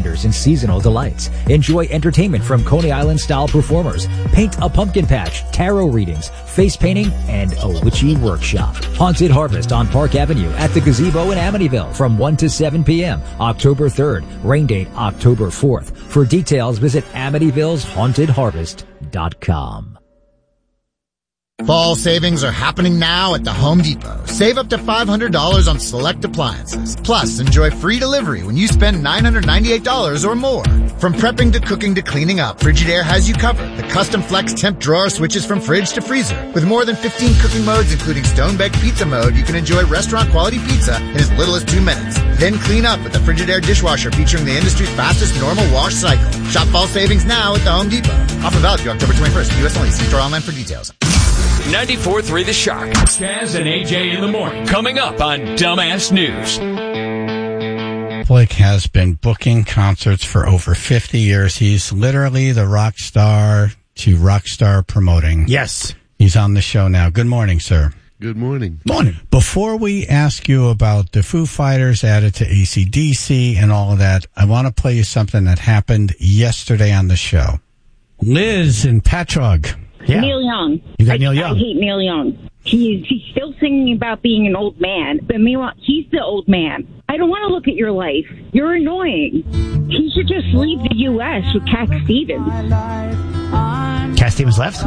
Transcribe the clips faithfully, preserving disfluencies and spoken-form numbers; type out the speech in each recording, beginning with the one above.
vendors and seasonal delights. Enjoy entertainment from Coney Island-style performers. Paint a pumpkin patch, tarot readings, face painting, and a witchy workshop. Haunted Harvest on Park Avenue at the Gazebo in Amityville from one to seven p.m. October third. Rain date October fourth. For details, visit amityville's haunted harvest dot com. Fall savings are happening now at the Home Depot. Save up to five hundred dollars on select appliances. Plus, enjoy free delivery when you spend nine hundred ninety-eight dollars or more. From prepping to cooking to cleaning up, Frigidaire has you covered. The custom flex temp drawer switches from fridge to freezer. With more than fifteen cooking modes, including stone-baked pizza mode, you can enjoy restaurant-quality pizza in as little as two minutes. Then clean up with the Frigidaire dishwasher featuring the industry's fastest normal wash cycle. Shop fall savings now at the Home Depot. Offer valid through October twenty-first. U S only. See store online for details. ninety-four point three The Shock. Chaz and A J in the morning. Coming up on Dumbass News. Blake has been booking concerts for over fifty years. He's literally the rock star to rock star promoting. Yes. He's on the show now. Good morning, sir. Good morning. Morning. Before we ask you about the Foo Fighters added to A C D C and all of that, I want to play you something that happened yesterday on the show. Liz in Patchogue. Yeah. Neil Young. You got I, Neil Young. I hate Neil Young. He's he's still singing about being an old man, but meanwhile, he's the old man. I don't want to look at your life. You're annoying. He should just leave the U S with Cat Stevens. Cat Stevens left?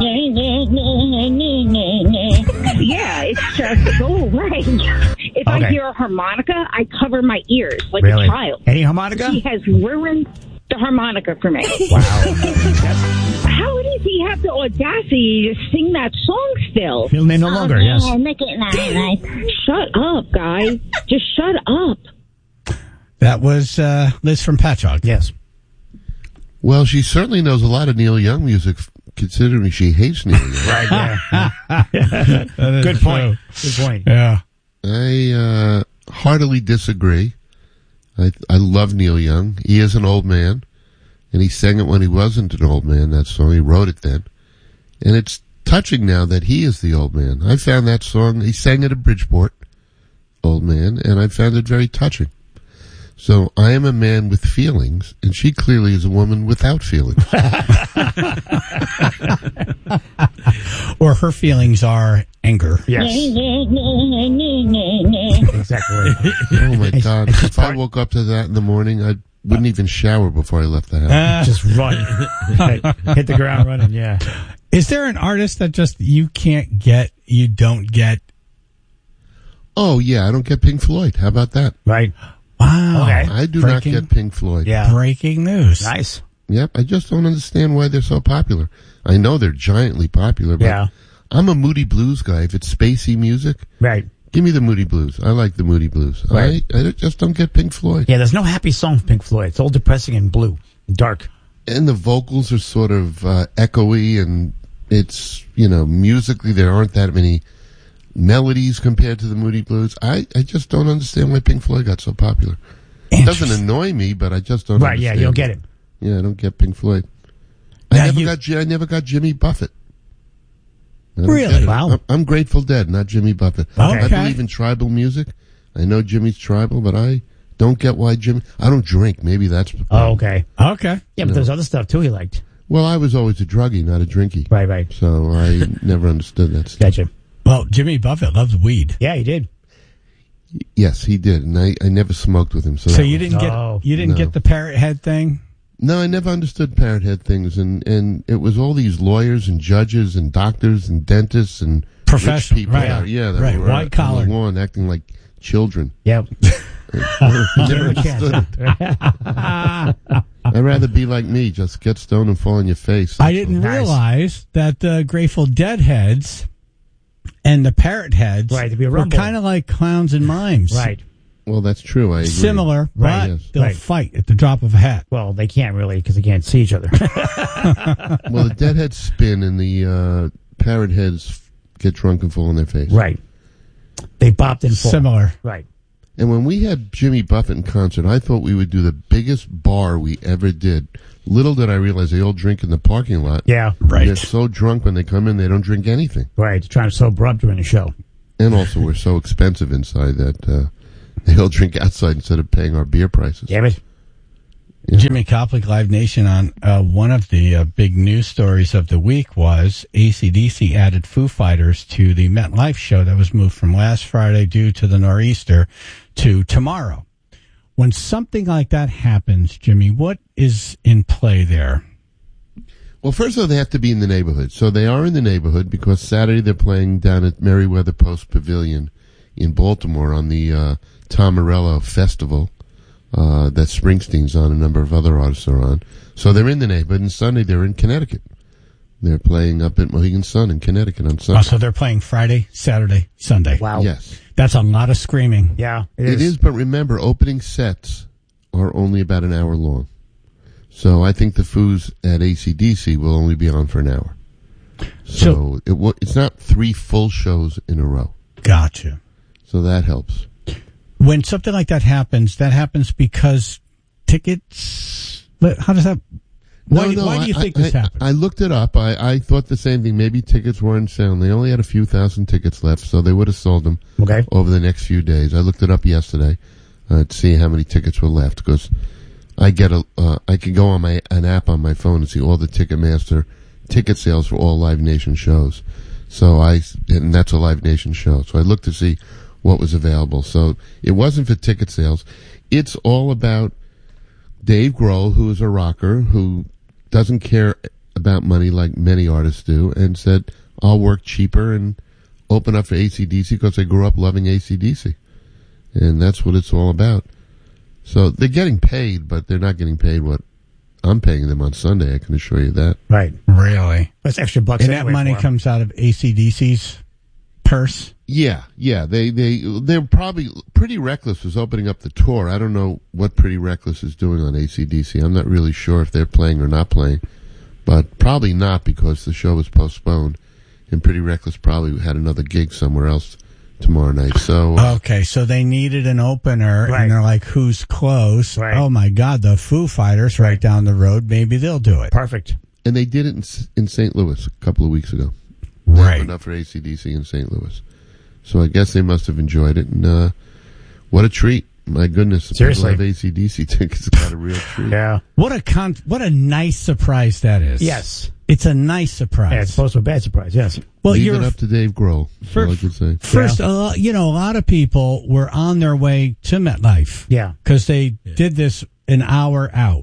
Yeah, it's just go away. If Okay. I hear a harmonica, I cover my ears like Really? a child. Any harmonica? He has ruined the harmonica for me. Wow. How does he have the audacity to sing that song still? He'll name no longer, Oh, yes. man, make it nice. Shut up, guys. Just shut up. That was uh, Liz from Patchogue. Yes. Well, she certainly knows a lot of Neil Young music, considering she hates Neil Young. Right, yeah. Good point. Good point. Yeah. I uh, heartily disagree. I I love Neil Young. He is an old man, and he sang it when he wasn't an old man, that song. He wrote it then. And it's touching now that he is the old man. I found that song, he sang it at Bridgeport, Old Man, and I found it very touching. So I am a man with feelings, and she clearly is a woman without feelings. Or her feelings are anger. Yes. Exactly. Oh, my God. If I woke up to that in the morning, I wouldn't even shower before I left the house. Just run. Hit the ground running, yeah. Is there an artist that just you can't get, you don't get? Oh, yeah, I don't get Pink Floyd. How about that? Right. Wow. Okay. I do Breaking- not get Pink Floyd. Yeah. Breaking news. Nice. Yep, I just don't understand why they're so popular. I know they're giantly popular, but Yeah. I'm a Moody Blues guy. If it's spacey music, Right. give me the Moody Blues. I like the Moody Blues. Right. I, I just don't get Pink Floyd. Yeah, there's no happy song from Pink Floyd. It's all depressing and blue, and dark. And the vocals are sort of uh, echoey, and it's, you know, musically there aren't that many melodies compared to the Moody Blues. I, I just don't understand why Pink Floyd got so popular. It doesn't annoy me, but I just don't Right, yeah, understand. you don't get it. Yeah, I don't get Pink Floyd. I Now never you- got Ji- I never got Jimmy Buffett. I don't Really? get it. Wow. I'm, I'm Grateful Dead, not Jimmy Buffett. I Okay. believe in tribal music. I know Jimmy's tribal, but I don't get why Jimmy. I don't drink. Maybe that's. The Oh, problem. okay. Okay. Yeah, but there's other stuff, too, he liked. Well, I was always a druggie, not a drinky. Right, right. So I never understood that stuff. Gotcha. Well, Jimmy Buffett loves weed. Yeah, he did. Yes, he did, and I, I never smoked with him. So, So that you was- didn't No. get you didn't No. get the parrot head thing? No, I never understood parrot head things, and and it was all these lawyers and judges and doctors and dentists and Professional, rich people right. out, yeah, that Right, were white out collar. on the lawn acting like children. Yep. I never understood it. I'd rather be like me, just get stoned and fall on your face. I didn't Nice. realize that the Grateful Dead heads and the parrot heads Right, to be a were rumble. kind of like clowns and mimes. Right. Well, that's true. I agree. Similar, Right, but yes. they'll Right. fight at the drop of a hat. Well, they can't really because they can't see each other. Well, the deadheads spin and the uh, parrot heads get drunk and fall on their face. Right. They bopped and fall. Similar. Right. And when we had Jimmy Buffett in concert, I thought we would do the biggest bar we ever did. Little did I realize they all drink in the parking lot. Yeah. They're so drunk when they come in, they don't drink anything. Right. Trying to sober up during the show. And also, we're so expensive inside that uh, they all drink outside instead of paying our beer prices. Damn it. Yeah. Jimmy Koplik, Live Nation, on uh, one of the uh, big news stories of the week was A C D C added Foo Fighters to the MetLife show that was moved from last Friday due to the nor'easter to tomorrow. When something like that happens, Jimmy, what is in play there? Well, first of all, they have to be in the neighborhood. So they are in the neighborhood because Saturday they're playing down at Meriwether Post Pavilion in Baltimore on the uh, Tom Morello Festival uh, that Springsteen's on, a number of other artists are on. So they're in the neighborhood, and Sunday they're in Connecticut. They're playing up at Mohegan Sun in Connecticut on Sunday. Oh, so they're playing Friday, Saturday, Sunday. Wow. Yes. That's a lot of screaming. Yeah, it It is. is, but remember, opening sets are only about an hour long. So I think the Foos at A C D C will only be on for an hour. So, So- it w- it's not three full shows in a row. Gotcha. So that helps. When something like that happens, that happens because tickets. How does that? Why, No, do- no, why do you I- think I, this I, happened? I looked it up. I, I thought the same thing. Maybe tickets weren't selling. They only had a few thousand tickets left, so they would have sold them Okay. over the next few days. I looked it up yesterday uh, to see how many tickets were left because I get a uh, I can go on my an app on my phone and see all the Ticketmaster ticket sales for all Live Nation shows. So I and that's a Live Nation show. So I looked to see what was available. So it wasn't for ticket sales. It's all about Dave Grohl, who is a rocker who doesn't care about money like many artists do, and said, I'll work cheaper and open up for A C D C because I grew up loving A C D C. And that's what it's all about. So they're getting paid, but they're not getting paid what I'm paying them on Sunday, I can assure you that. Right. Really? That's extra bucks. And that anyway money for 'em. comes out of A C D C's purse? Yeah, yeah. They, they, they're probably, Pretty Reckless was opening up the tour. I don't know what Pretty Reckless is doing on A C D C. I'm not really sure if they're playing or not playing, but probably not because the show was postponed and Pretty Reckless probably had another gig somewhere else tomorrow night. So, uh, Okay, so they needed an opener, Right. and they're like, who's close? Right. Oh, my God, the Foo Fighters right down the road. Maybe they'll do it. Perfect. and they did it in, S- in Saint Louis a couple of weeks ago. They Right. opened up for A C D C in Saint Louis. So I guess they must have enjoyed it. And uh, what a treat. My goodness. If Seriously. people have A C D C tickets, got a real treat. Yeah. What a con- what a nice surprise that is. Yes. It's a nice surprise. Yeah, it's supposed to be a bad surprise. Yes. well, Leave you're it up to Dave Grohl. That's For- all I can say. first, a lot, you know, a lot of people were on their way to MetLife. Yeah. Because they did this an hour out.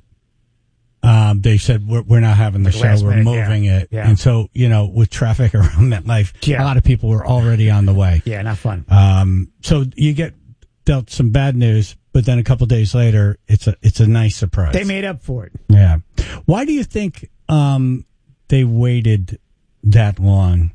Um, they said, we're, we're not having the Like show, last we're minute, moving yeah. it. Yeah. And so, you know, with traffic around MetLife, Yeah. a lot of people were already on the way. Yeah, not fun. Um, so you get dealt some bad news, but then a couple days later, it's a it's a nice surprise. They made up for it. yeah. Why do you think um, they waited that long?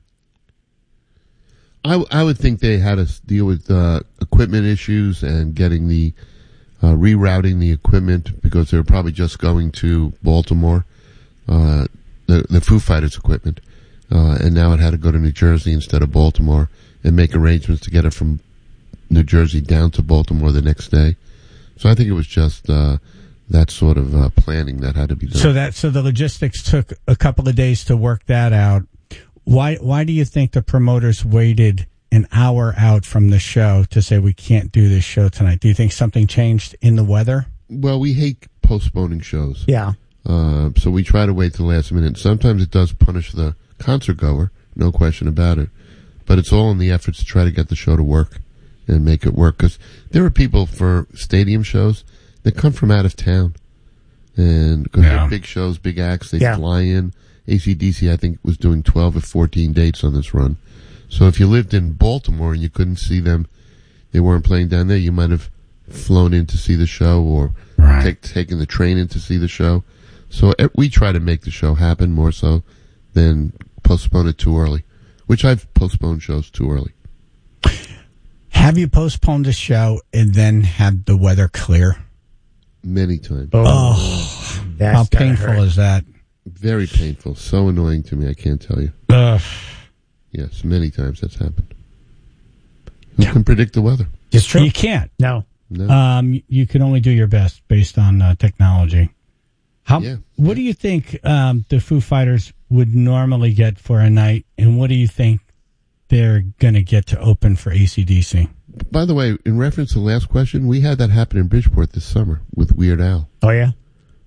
I, w- I would think they had to s- deal with uh, equipment issues and getting the uh, rerouting the equipment because they were probably just going to Baltimore, uh, the the Foo Fighters equipment, uh, and now it had to go to New Jersey instead of Baltimore and make arrangements to get it from New Jersey down to Baltimore the next day. So I think it was just uh, that sort of uh, planning that had to be done. So that so the logistics took a couple of days to work that out. Why why do you think the promoters waited an hour out from the show to say we can't do this show tonight? Do you think something changed in the weather? Well, we hate postponing shows. Yeah. Uh, so we try to wait till the last minute. Sometimes it does punish the concert goer, no question about it. But it's all in the efforts to try to get the show to work and make it work. Because there are people for stadium shows that come from out of town. And because Yeah. they're big shows, big acts, they Yeah. fly in. A C D C, I think, was doing twelve or fourteen dates on this run. So if you lived in Baltimore and you couldn't see them, they weren't playing down there, you might have flown in to see the show or Right. take, taken the train in to see the show. So eh, we try to make the show happen more so than postpone it too early, which I've postponed shows too early. Have you postponed the show and then had the weather clear? Many times. Oh, That's how gotta painful hurt. is that? Very painful. So annoying to me, I can't tell you. Ugh. Yes, many times that's happened. Who can predict the weather? It's true. You can't. No. No. Um, you can only do your best based on uh, technology. How? Yeah. What do you think um, the Foo Fighters would normally get for a night, and what do you think they're going to get to open for A C D C? By the way, in reference to the last question, we had that happen in Bridgeport this summer with Weird Al. Oh, yeah?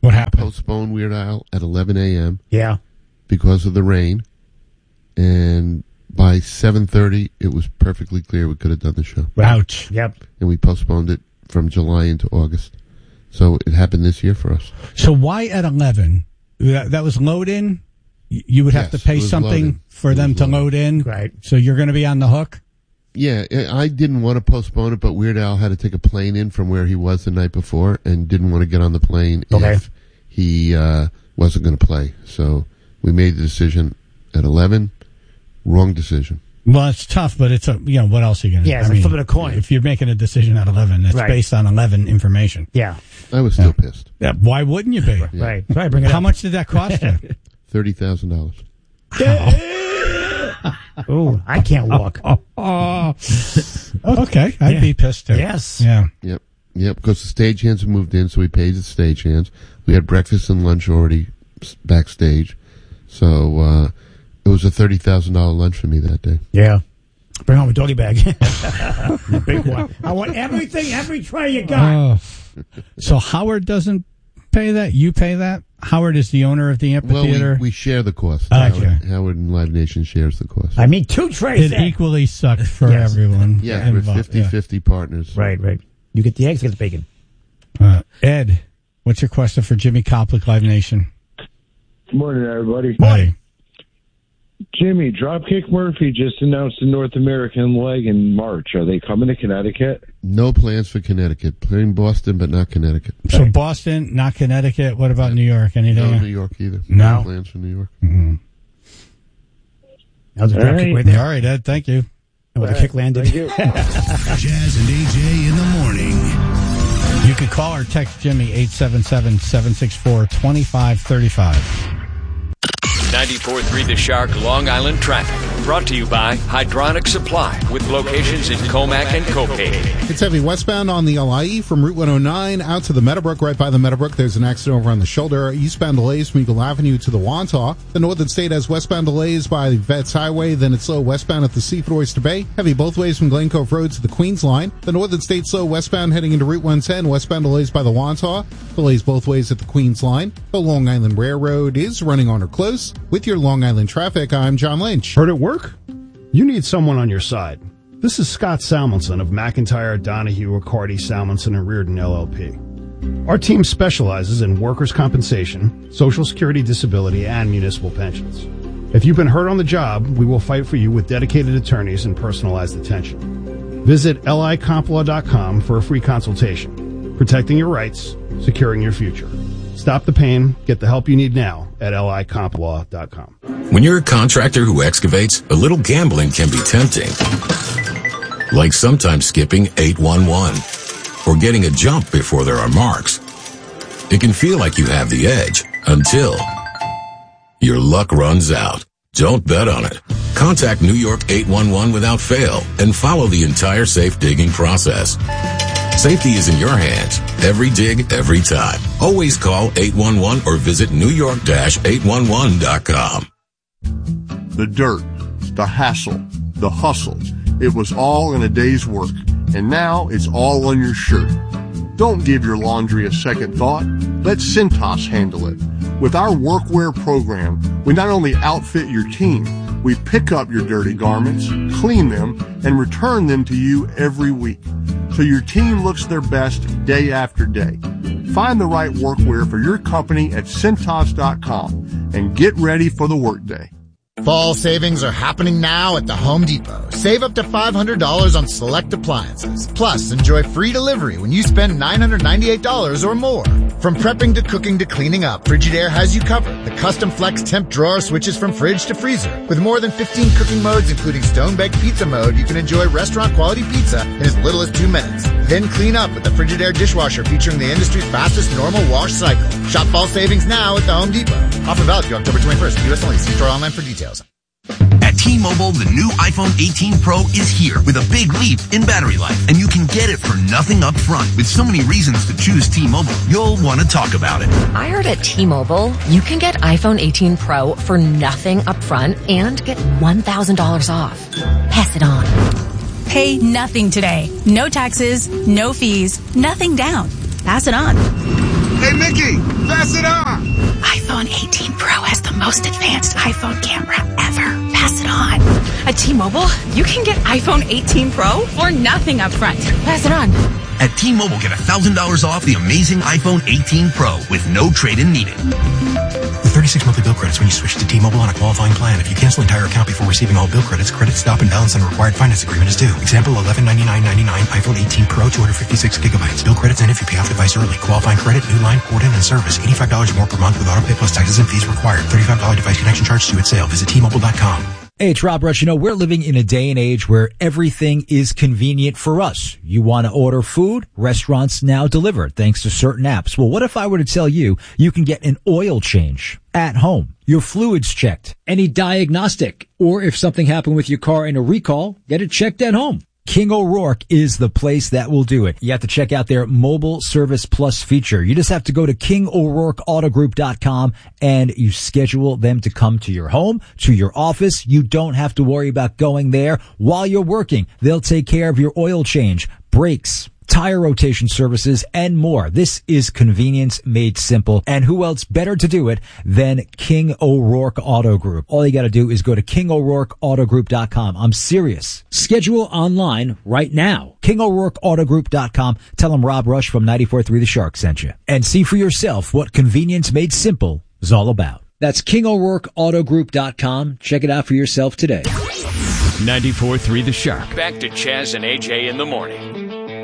What happened? Postponed Weird Al at eleven a.m. Yeah. because of the rain. And by seven thirty, it was perfectly clear we could have done the show. Ouch. Yep. And we postponed it from July into August. So it happened this year for us. So why at eleven? That, that was load in? You would have Yes, to pay it was something load-in. for It them was to load-in. load in? Right. So you're going to be on the hook? Yeah, I didn't want to postpone it, but Weird Al had to take a plane in from where he was the night before and didn't want to get on the plane Okay. if he uh, wasn't going to play. So we made the decision at eleven. Wrong decision. Well, it's tough, but it's a, you know, what else are you going to do? Yeah, it's like flipping a coin. If you're making a decision at eleven, it's Right. based on eleven information. Yeah. I was still pissed. Yeah, why wouldn't you be? Right. Right. Bring it How up. much did that cost you? thirty thousand dollars. Ooh, I can't walk. Oh, okay. I'd Yeah. be pissed too. Yes. Yeah. Yep. Yep, because the stagehands had moved in, so we paid the stagehands. We had breakfast and lunch already s- backstage. So uh, it was a thirty thousand dollars lunch for me that day. Yeah. Bring home a doggy bag. Big one. I want everything, every tray you got. Oh. So Howard doesn't pay that? You pay that? Howard is the owner of the Well, amphitheater? we, we share the cost. Okay. Howard, Howard and Live Nation shares the cost. I mean, two trays. it there. equally sucked for Yes. everyone. Yeah, we're involved. fifty-fifty partners. Right, right. You get the eggs, I get the bacon. Uh, Ed, what's your question for Jimmy Koplik, Live Nation? Good morning, everybody. Morning. Jimmy, Dropkick Murphy just announced a North American leg in March. Are they coming to Connecticut? No plans for Connecticut. Playing Boston, but not Connecticut. So Boston, not Connecticut. What about New York? Anything? No New York either. No. plans for New York. Mm-hmm. That was a All drop right. kick right there. All right, Ed, thank you. And where the kick landed. Thank you. Jazz and A J in the morning. You can call or text Jimmy eight seven seven, seven six four, two five three five. ninety-four point three The Shark Long Island Traffic. Brought to you by Hydronic Supply with locations in Comac and Copay. It's heavy westbound on the L I E from Route one oh nine out to the Meadowbrook. Right by the Meadowbrook, there's an accident over on the shoulder. Eastbound delays from Eagle Avenue to the Wantagh. The Northern State has westbound delays by Vets Highway. Then it's slow westbound at the Seaford Oyster Bay. Heavy both ways from Glen Cove Road to the Queens Line. The Northern State slow westbound heading into Route one ten. Westbound delays by the Wantagh. Delays both ways at the Queens Line. The Long Island Railroad is running on or close. With your Long Island traffic, I'm John Lynch. Heard it work? You need someone on your side. This is Scott Salmonson of McIntyre, Donahue, Riccardi, Salmonson, and Reardon, L L P. Our team specializes in workers' compensation, Social Security disability, and municipal pensions. If you've been hurt on the job, we will fight for you with dedicated attorneys and personalized attention. Visit L I comp law dot com for a free consultation. Protecting your rights, securing your future. Stop the pain, get the help you need now at L I comp law dot com. When you're a contractor who excavates, a little gambling can be tempting. Like sometimes skipping eight one one or getting a jump before there are marks. It can feel like you have the edge until your luck runs out. Don't bet on it. Contact New York eight one one without fail and follow the entire safe digging process. Safety is in your hands. Every dig, every time. Always call eight one one or visit new york dash eight one one dot com. The dirt, the hassle, the hustle. It was all in a day's work, and now it's all on your shirt. Don't give your laundry a second thought. Let Cintas handle it. With our workwear program, we not only outfit your team, we pick up your dirty garments, clean them, and return them to you every week, so your team looks their best day after day. Find the right workwear for your company at Cintas dot com and get ready for the workday. Fall savings are happening now at the Home Depot. Save up to five hundred dollars on select appliances. Plus, enjoy free delivery when you spend nine hundred ninety-eight dollars or more. From prepping to cooking to cleaning up, Frigidaire has you covered. The custom flex temp drawer switches from fridge to freezer. With more than fifteen cooking modes, including stone-baked pizza mode, you can enjoy restaurant-quality pizza in as little as two minutes. Then clean up with the Frigidaire dishwasher featuring the industry's fastest normal wash cycle. Shop fall savings now at the Home Depot. Offer valid through October twenty-first. U S only. See store online for details. At T-Mobile, the new iPhone eighteen Pro is here with a big leap in battery life, and you can get it for nothing up front. With so many reasons to choose T-Mobile, you'll want to talk about it. I heard at T-Mobile, you can get iPhone eighteen Pro for nothing up front and get one thousand dollars off. Pass it on. Pay nothing today. No taxes, no fees, nothing down. Pass it on. Hey, Mickey, pass it on. iPhone eighteen Pro has the most advanced iPhone camera ever. Pass it on. At T-Mobile, you can get iPhone eighteen Pro for nothing up front. Pass it on. At T-Mobile, get one thousand dollars off the amazing iPhone eighteen Pro with no trade-in needed. With thirty-six monthly bill credits when you switch to T-Mobile on a qualifying plan. If you cancel entire account before receiving all bill credits, credit stop and balance on a required finance agreement is due. Example, eleven ninety-nine ninety-nine, iPhone eighteen Pro, two hundred fifty-six gigabytes. Bill credits in if you pay off device early. Qualifying credit, new line, port in, and service. eighty-five dollars more per month with auto pay plus taxes and fees required. thirty-five dollars device connection charge due at sale. Visit T Mobile dot com. Hey, it's Rob Rush. You know, we're living in a day and age where everything is convenient for us. You want to order food? Restaurants now deliver thanks to certain apps. Well, what if I were to tell you you can get an oil change at home, your fluids checked, any diagnostic, or if something happened with your car in a recall, get it checked at home? King O'Rourke is the place that will do it. You have to check out their Mobile Service Plus feature. You just have to go to king o'rourke auto group dot com and you schedule them to come to your home, to your office. You don't have to worry about going there while you're working. They'll take care of your oil change, brakes, tire rotation services, and more. This is convenience made simple. And who else better to do it than King O'Rourke Auto Group? All you got to do is go to king o'rourke auto group dot com. I'm serious. Schedule online right now. king o'rourke auto group dot com. Tell them Rob Rush from ninety-four point three The Shark sent you. And see for yourself what convenience made simple is all about. That's king o'rourke auto group dot com. Check it out for yourself today. ninety-four point three The Shark. Back to Chaz and A J in the morning.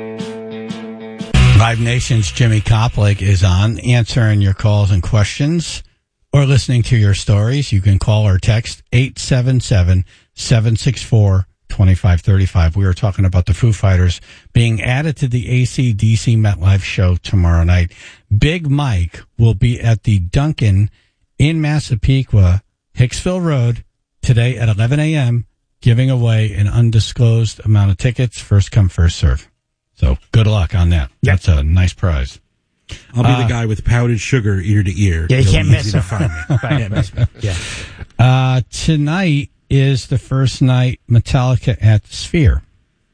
Live Nation's Jimmy Koplik is on, answering your calls and questions or listening to your stories. You can call or text eight seven seven, seven six four, two five three five. We were talking about the Foo Fighters being added to the A C D C MetLife show tomorrow night. Big Mike will be at the Dunkin' in Massapequa, Hicksville Road, today at eleven a.m., giving away an undisclosed amount of tickets. First come, first serve. So good luck on that. Yep. That's a nice prize. I'll be uh, the guy with powdered sugar ear to ear. Yeah, you It'll can't be miss easy it. to find me. Yeah. Uh, tonight is the first night Metallica at the Sphere.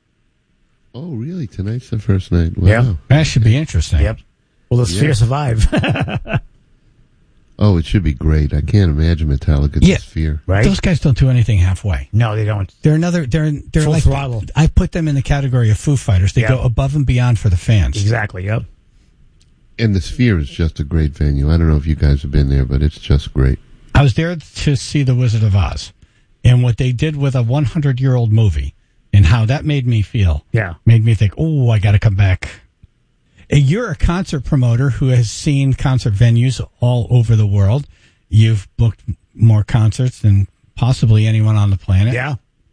Oh, really? Tonight's the first night? Wow. Yeah. That should be interesting. Yep. Will the Sphere Yeah. survive? Oh, it should be great. I can't imagine Metallica at Yeah. the Sphere. Right? Those guys don't do anything halfway. No, they don't. They're another. They're they're Full like throttle. I put them in the category of Foo Fighters. They Yeah. go above and beyond for the fans. Exactly, yep. And the Sphere is just a great venue. I don't know if you guys have been there, but it's just great. I was there to see The Wizard of Oz, and what they did with a hundred year old movie, and how that made me feel. Yeah. Made me think, oh, I got to come back. And you're a concert promoter who has seen concert venues all over the world. You've booked more concerts than possibly anyone on the planet. Yeah.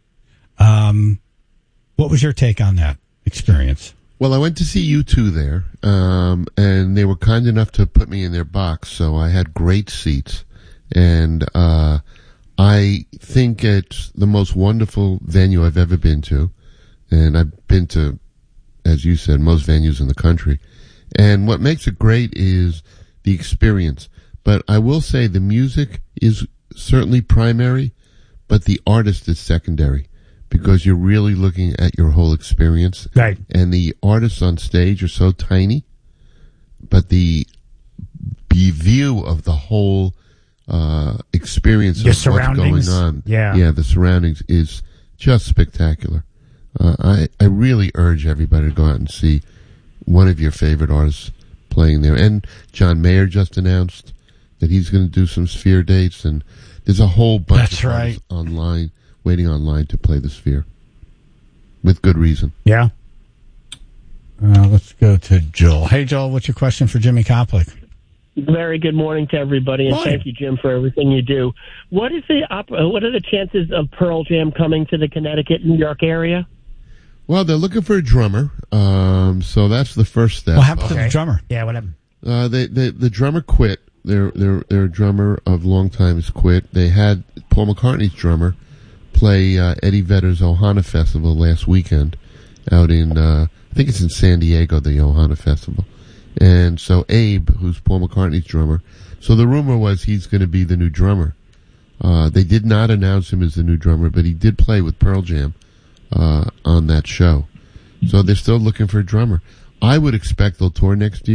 Um, what was your take on that experience? Well, I went to see U two there, um, and they were kind enough to put me in their box, so I had great seats. And uh, I think it's the most wonderful venue I've ever been to. And I've been to, as you said, most venues in the country. And what makes it great is the experience. But I will say the music is certainly primary, but the artist is secondary, because you're really looking at your whole experience. Right. And the artists on stage are so tiny, but the, the view of the whole uh, experience Your of what's going surroundings. on, Yeah. yeah, the surroundings is just spectacular. Uh, I, I really urge everybody to go out and see one of your favorite artists playing there. And John Mayer just announced that he's going to do some Sphere dates, and there's a whole bunch That's of artists online, waiting online to play the Sphere. With good reason. Yeah. Uh, let's go to Joel. Hey, Joel, what's your question for Jimmy Koplik? Very good morning to everybody, and Morning. thank you, Jim, for everything you do. What is the op- What are the chances of Pearl Jam coming to the Connecticut, New York area? Well, they're looking for a drummer, um, so that's the first step. What happened to the drummer? Yeah, what happened? Uh, they, they, the drummer quit. Their, their, their drummer of long time has quit. They had Paul McCartney's drummer play uh, Eddie Vedder's Ohana Festival last weekend out in, uh, I think it's in San Diego, the Ohana Festival. And so Abe, who's Paul McCartney's drummer, so the rumor was he's going to be the new drummer. Uh, they did not announce him as the new drummer, but he did play with Pearl Jam uh, on that show. So they're still looking for a drummer. I would expect they'll tour next year.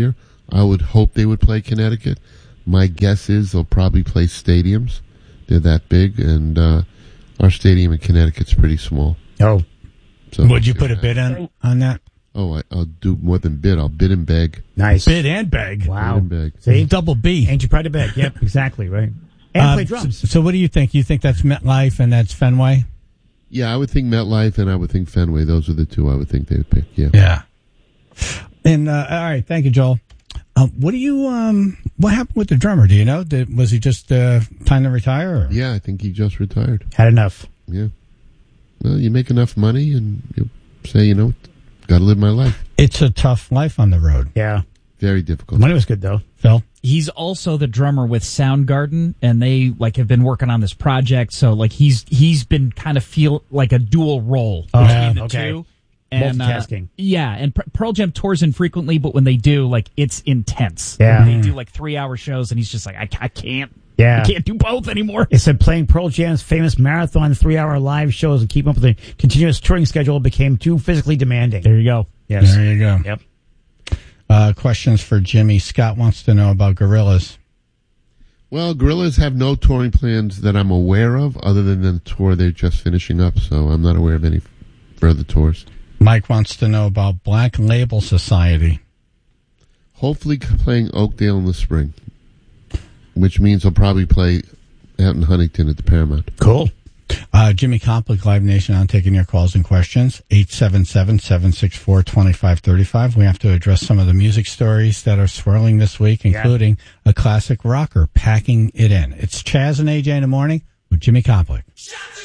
I would hope they would play Connecticut. My guess is they'll probably play stadiums. They're that big, and uh, our stadium in Connecticut's pretty small. Oh. So Would you put a bid on, on that? Oh, I, I'll do more than bid. I'll bid and beg. Nice. Bid and beg. Wow. Bid and beg. See? Double B. Ain't you proud to beg? Yep, exactly, right. And Uh, play drums. So, so what do you think? You think that's MetLife and that's Fenway? Yeah, I would think MetLife and I would think Fenway. Those are the two I would think they would pick. Yeah. Yeah. And uh, all right, thank you, Joel. Uh, what do you? Um, what happened with the drummer? Do you know? Did, was he just uh, time to retire? Or? Yeah, I think he just retired. Had enough. Yeah. Well, you make enough money and you say, you know, got to live my life. It's a tough life on the road. Yeah. Very difficult. The money was good, though. Phil? He's also the drummer with Soundgarden, and they like have been working on this project. So like he's he's been kind of feel like a dual role Oh, between yeah, the okay. two. And, uh, Multitasking. yeah, and P- Pearl Jam tours infrequently, but when they do, like it's intense. Yeah. they do like three hour shows, and he's just like, I, I can't, Yeah. I can't do both anymore. It said playing Pearl Jam's famous marathon three-hour live shows and keeping up with the continuous touring schedule became too physically demanding. There you go. Yes. There you go. Yep. Uh, questions for Jimmy. Scott wants to know about Gorillaz. Well, Gorillaz have no touring plans that I'm aware of other than the tour they're just finishing up, so I'm not aware of any further tours. Mike wants to know about Black Label Society. Hopefully playing Oakdale in the spring, which means I'll probably play out in Huntington at the Paramount. Cool. Uh, Jimmy Complic, Live Nation, on taking your calls and questions. eight seven seven, seven six four, two five three five. We have to address some of the music stories that are swirling this week, including yeah. a classic rocker, Packing It In. It's Chaz and A J in the morning with Jimmy Complic.